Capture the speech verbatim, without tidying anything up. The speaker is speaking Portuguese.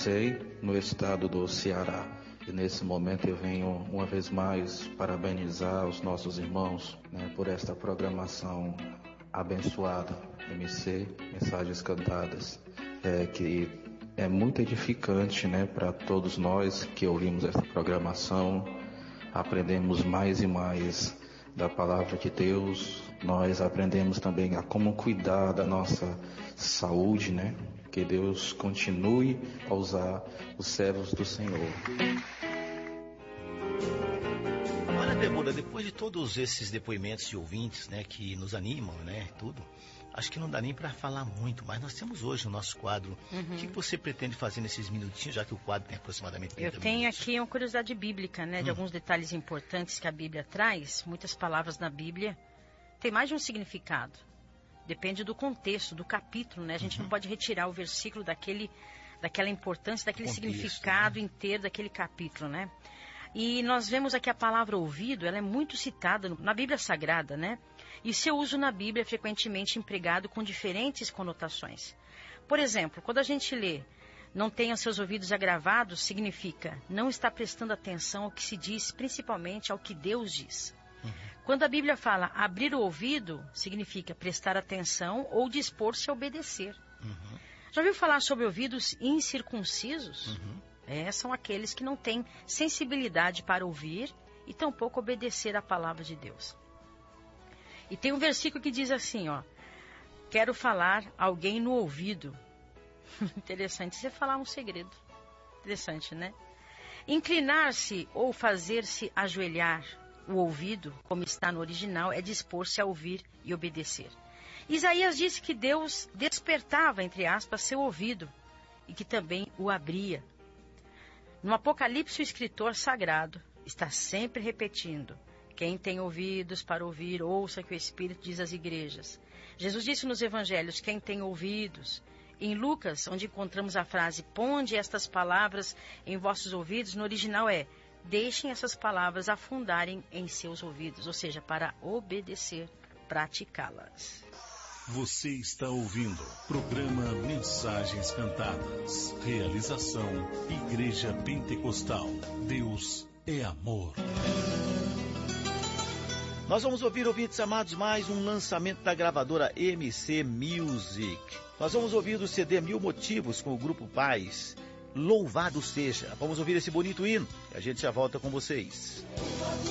Cacém, no estado do Ceará. E nesse momento eu venho uma vez mais parabenizar os nossos irmãos, né, por esta programação abençoada, M C, Mensagens Cantadas, é, que é muito edificante, né, para todos nós que ouvimos essa programação. Aprendemos mais e mais da palavra de Deus. Nós aprendemos também a como cuidar da nossa saúde, né? Que Deus continue a usar os servos do Senhor. Olha, Débora, depois de todos esses depoimentos de ouvintes, né, que nos animam, né, tudo, acho que não dá nem para falar muito, mas nós temos hoje o nosso quadro. Uhum. O que você pretende fazer nesses minutinhos, já que o quadro tem aproximadamente trinta Eu tenho minutos? Aqui uma curiosidade bíblica, né, hum. de alguns detalhes importantes que a Bíblia traz. Muitas palavras na Bíblia têm mais de um significado. Depende do contexto, do capítulo, né? A gente uhum. não pode retirar o versículo daquele, daquela importância, daquele contexto, significado, né, inteiro daquele capítulo, né? E nós vemos aqui a palavra ouvido, ela é muito citada na Bíblia Sagrada, né? E seu uso na Bíblia é frequentemente empregado com diferentes conotações. Por exemplo, quando a gente lê, não tenha seus ouvidos agravados, significa não está prestando atenção ao que se diz, principalmente ao que Deus diz. Uhum. Quando a Bíblia fala abrir o ouvido, significa prestar atenção ou dispor-se a obedecer. Uhum. Já ouviu falar sobre ouvidos incircuncisos? Uhum. É, são aqueles que não têm sensibilidade para ouvir e tampouco obedecer à palavra de Deus. E tem um versículo que diz assim, ó, quero falar alguém no ouvido. Interessante, você falar um segredo. Interessante, né? Inclinar-se ou fazer-se ajoelhar. O ouvido, como está no original, é dispor-se a ouvir e obedecer. Isaías disse que Deus despertava, entre aspas, seu ouvido e que também o abria. No Apocalipse, o escritor sagrado está sempre repetindo, quem tem ouvidos para ouvir, ouça o que o Espírito diz às igrejas. Jesus disse nos evangelhos, quem tem ouvidos. Em Lucas, onde encontramos a frase, ponde estas palavras em vossos ouvidos, no original é, deixem essas palavras afundarem em seus ouvidos, ou seja, para obedecer, praticá-las. Você está ouvindo programa Mensagens Cantadas. Realização Igreja Pentecostal. Deus é amor. Nós vamos ouvir, ouvintes amados, mais um lançamento da gravadora M C Music. Nós vamos ouvir do C D Mil Motivos com o Grupo Paz. Louvado seja. Vamos ouvir esse bonito hino e a gente já volta com vocês.